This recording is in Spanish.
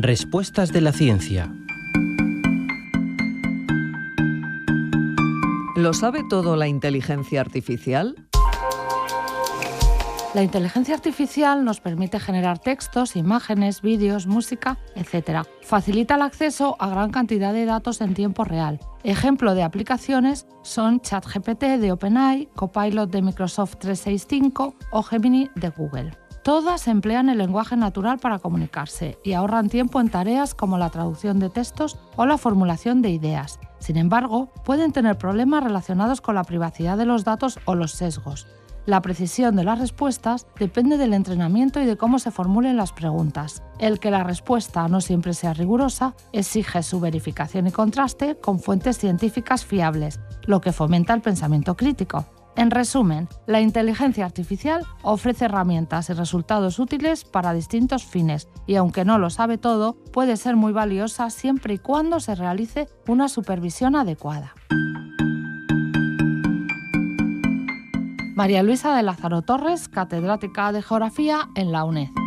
Respuestas de la ciencia. ¿Lo sabe todo la inteligencia artificial? La inteligencia artificial nos permite generar textos, imágenes, vídeos, música, etc. Facilita el acceso a gran cantidad de datos en tiempo real. Ejemplo de aplicaciones son ChatGPT de OpenAI, Copilot de Microsoft 365 o Gemini de Google. Todas emplean el lenguaje natural para comunicarse y ahorran tiempo en tareas como la traducción de textos o la formulación de ideas. Sin embargo, pueden tener problemas relacionados con la privacidad de los datos o los sesgos. La precisión de las respuestas depende del entrenamiento y de cómo se formulen las preguntas. El que la respuesta no siempre sea rigurosa exige su verificación y contraste con fuentes científicas fiables, lo que fomenta el pensamiento crítico. En resumen, la inteligencia artificial ofrece herramientas y resultados útiles para distintos fines y, aunque no lo sabe todo, puede ser muy valiosa siempre y cuando se realice una supervisión adecuada. María Luisa de Lázaro Torres, catedrática de Geografía en la UNED.